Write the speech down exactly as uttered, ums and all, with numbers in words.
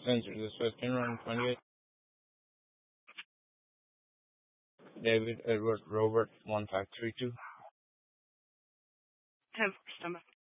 Center this fifteen, round twenty-eight. David Edward Robert one five three two. ten for stomach.